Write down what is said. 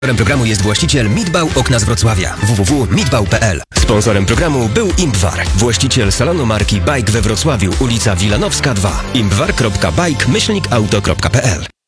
Sponsorem programu jest właściciel Midbau Okna z Wrocławia. www.midbau.pl. Sponsorem programu był Impwar, właściciel salonu marki Bike we Wrocławiu, ulica Wilanowska 2. impwar.bike-auto.pl.